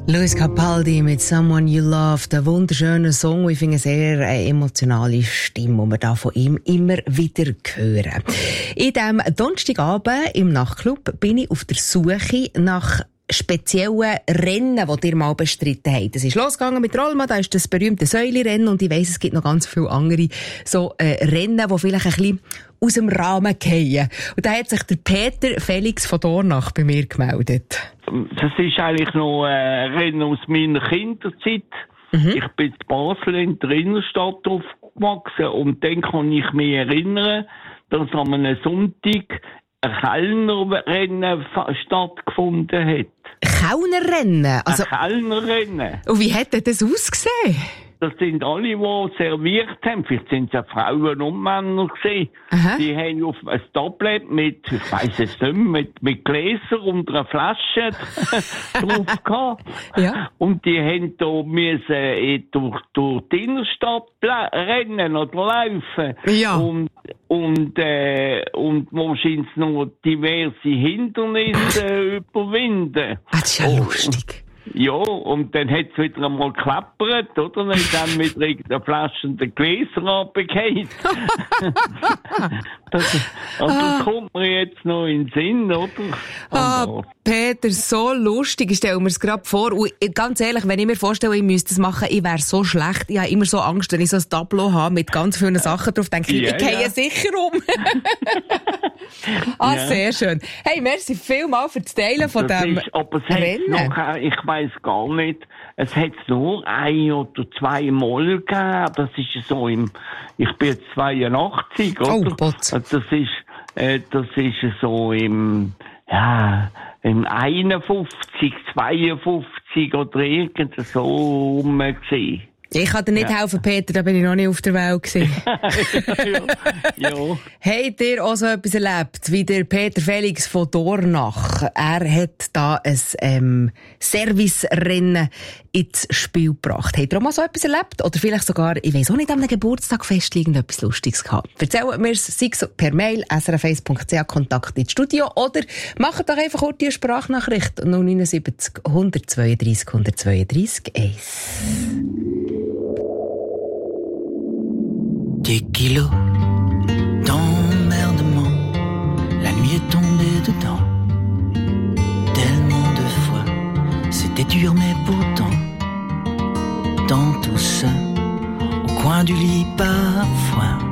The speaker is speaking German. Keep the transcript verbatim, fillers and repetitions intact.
Lewis Capaldi mit «Someone You Love», der wunderschöne Song. Ich finde eine sehr äh, emotionale Stimme, die wir da von ihm immer wieder hören. In diesem Donnerstagabend im Nachtclub bin ich auf der Suche nach speziellen Rennen, die ihr mal bestritten habt. Es ist losgegangen mit Rollma, da ist das berühmte Säule-Rennen, und ich weiss, es gibt noch ganz viele andere so äh, Rennen, die vielleicht ein bisschen aus dem Rahmen fallen. Und da hat sich der Peter Felix von Dornach bei mir gemeldet. Das ist eigentlich noch ein Rennen aus meiner Kinderzeit. Mhm. Ich bin in Basel in der Innenstadt aufgewachsen, und dann kann ich mich erinnern, dass an einem Sonntag ein Kellnerrennen stattgefunden hat. Kellnerrennen? Also, ein Kellnerrennen. Und wie hat das ausgesehen? Das sind alle, die serviert haben. Vielleicht sind es ja Frauen und Männer gewesen. Aha. Die haben auf ein Tablet mit, ich weiss es nicht mehr, mit, mit Gläser und einer Flasche drauf gehabt. Ja. Und die haben da müssen durch, durch die Innenstadt rennen oder laufen. Ja. Und, und, äh, und wahrscheinlich noch diverse Hindernisse äh, überwinden. Das ist ja oh, lustig. Ja, und dann hat es wieder einmal geklappert, oder? Dann ist dann mit irgendeiner Flasche und Gläser runtergefallen. das, also das ah. kommt mir jetzt noch in den Sinn, oder? Ah, Peter, so lustig. Ich stelle mir es gerade vor. Und ganz ehrlich, wenn ich mir vorstelle, ich müsste das machen, ich wäre so schlecht. Ich habe immer so Angst, wenn ich so ein Tableau habe mit ganz vielen Sachen drauf, denke ich, ja, ich gehe ja. sicher um. ah, ja. Sehr schön. Hey, merci vielmals für das Teilen von das dem ist, aber es Rennen. Noch, ich weiss gar nicht, es hat nur ein oder zwei Mal gegeben. Das ist so im, ich bin jetzt zweiundachtzig, oder? Oh Gott. Das ist, äh, das ist so im, ja, im einundfünfzig, zweiundfünfzig oder irgend so rum gewesen. Ich kann dir nicht ja. helfen, Peter, da bin ich noch nicht auf der Welt gewesen. ja. ja. Habt ihr auch so etwas erlebt, wie der Peter Felix von Dornach? Er hat da ein ähm, Servicerennen ins Spiel gebracht. Habt ihr auch mal so etwas erlebt? Oder vielleicht sogar, ich weiss auch nicht, an einem Geburtstag fest irgendetwas Lustiges gehabt? Erzählt mir es, sei es per Mail, s r f eins punkt c h, Kontakt ins Studio, oder macht doch einfach kurz die Sprachnachricht null neun sieben null, eins zwei zwei, eins zwei zwei eins. Des kilos d'emmerdement, la nuit est tombée dedans. Tellement de fois, c'était dur mais pourtant, dans tout ça, au coin du lit parfois,